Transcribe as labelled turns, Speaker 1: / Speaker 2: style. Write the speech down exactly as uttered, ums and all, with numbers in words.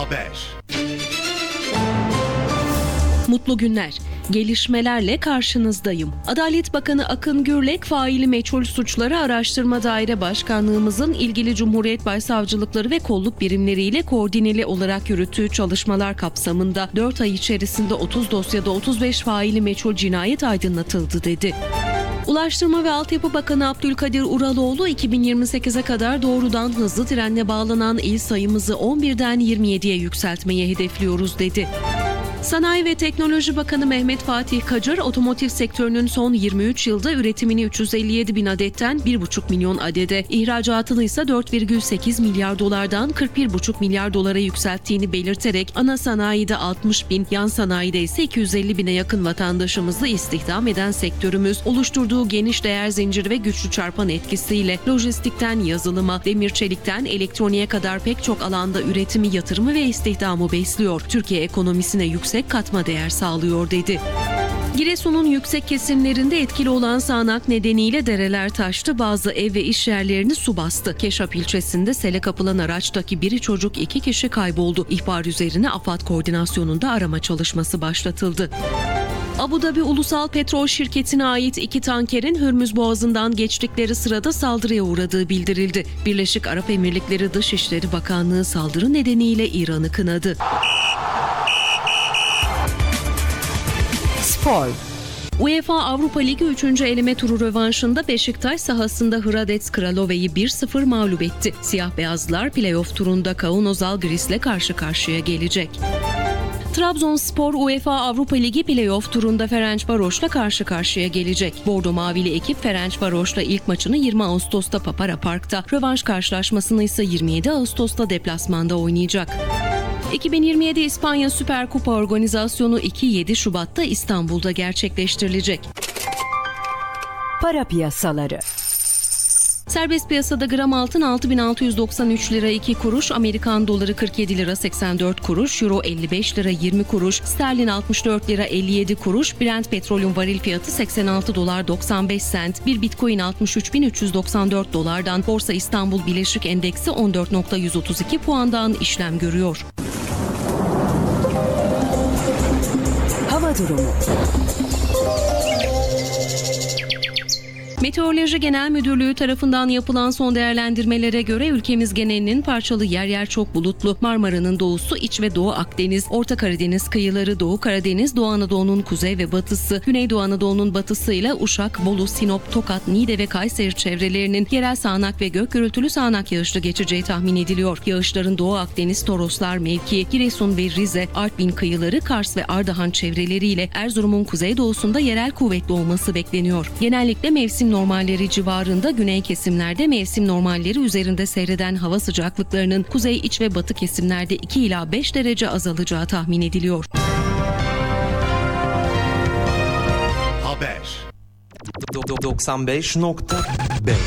Speaker 1: Haber.
Speaker 2: Mutlu günler. Gelişmelerle karşınızdayım. Adalet Bakanı Akın Gürlek, faili meçhul suçları araştırma daire başkanlığımızın ilgili Cumhuriyet Başsavcılıkları ve kolluk birimleriyle koordineli olarak yürüttüğü çalışmalar kapsamında dört ay içerisinde otuz dosyada otuz beş faili meçhul cinayet aydınlatıldı dedi. Ulaştırma ve Altyapı Bakanı Abdülkadir Uraloğlu, iki bin yirmi sekize kadar doğrudan hızlı trenle bağlanan il sayımızı on birden yirmi yediye yükseltmeyi hedefliyoruz dedi. Sanayi ve Teknoloji Bakanı Mehmet Fatih Kacır, otomotiv sektörünün son yirmi üç yılda üretimini üç yüz elli yedi bin adetten bir buçuk milyon adede, ihracatını ise dört virgül sekiz milyar dolardan kırk bir buçuk milyar dolara yükselttiğini belirterek ana sanayide altmış bin, yan sanayide ise iki yüz elli bine yakın vatandaşımızı istihdam eden sektörümüz, oluşturduğu geniş değer zinciri ve güçlü çarpan etkisiyle lojistikten yazılıma, demir çelikten elektroniğe kadar pek çok alanda üretimi, yatırımı ve istihdamı besliyor. Türkiye ekonomisine yüksek yüksek katma değer sağlıyor dedi. Giresun'un yüksek kesimlerinde etkili olan sağanak nedeniyle dereler taştı, bazı ev ve iş yerlerini su bastı. Keşap ilçesinde sele kapılan araçtaki biri çocuk iki kişi kayboldu. İhbar üzerine AFAD koordinasyonunda arama çalışması başlatıldı. Abu Dhabi Ulusal Petrol Şirketi'ne ait iki tankerin Hürmüz Boğazı'ndan geçtikleri sırada saldırıya uğradığı bildirildi. Birleşik Arap Emirlikleri Dışişleri Bakanlığı saldırı nedeniyle İran'ı kınadı.
Speaker 3: Spor.
Speaker 2: UEFA Avrupa Ligi üçüncü eleme turu rövanşında Beşiktaş sahasında Hradec Kralove'yi bir sıfır mağlup etti. Siyah beyazlılar play-off turunda Kauno Žalgiris'le karşı karşıya gelecek. Trabzonspor UEFA Avrupa Ligi play-off turunda Ferencvaros'la karşı karşıya gelecek. Bordo Mavili ekip Ferencvaros'la ilk maçını yirmi Ağustos'ta Papara Park'ta, rövanş karşılaşmasını ise yirmi yedi Ağustos'ta deplasmanda oynayacak. iki bin yirmi yedi İspanya Süper Kupa organizasyonu iki yedi Şubat'ta İstanbul'da gerçekleştirilecek.
Speaker 3: Para piyasaları.
Speaker 2: Serbest piyasada gram altın altı bin altı yüz doksan üç lira iki kuruş, Amerikan doları kırk yedi lira seksen dört kuruş, euro elli beş lira yirmi kuruş, sterlin altmış dört lira elli yedi kuruş, Brent petrolün varil fiyatı seksen altı dolar doksan beş sent, bir bitcoin altmış üç bin üç yüz doksan dört dolardan, Borsa İstanbul Bileşik Endeksi on dört bin yüz otuz iki puandan işlem görüyor.
Speaker 3: Hava durumu.
Speaker 2: Meteoroloji Genel Müdürlüğü tarafından yapılan son değerlendirmelere göre ülkemiz genelinin parçalı, yer yer çok bulutlu. Marmara'nın doğusu, İç ve Doğu Akdeniz, Orta Karadeniz kıyıları, Doğu Karadeniz, Doğu Anadolu'nun kuzey ve batısı, Güneydoğu Anadolu'nun batısıyla Uşak, Bolu, Sinop, Tokat, Niğde ve Kayseri çevrelerinin yerel sağanak ve gök gürültülü sağanak yağışlı geçeceği tahmin ediliyor. Yağışların Doğu Akdeniz, Toroslar mevki, Giresun ve Rize, Artvin kıyıları, Kars ve Ardahan çevreleriyle Erzurum'un kuzeydoğusunda yerel kuvvetli olması bekleniyor. Genellikle mevsim normalleri civarında, güney kesimlerde mevsim normalleri üzerinde seyreden hava sıcaklıklarının kuzey, iç ve batı kesimlerde iki ila beş derece azalacağı tahmin ediliyor.
Speaker 1: Haber.
Speaker 4: doksan beş nokta beş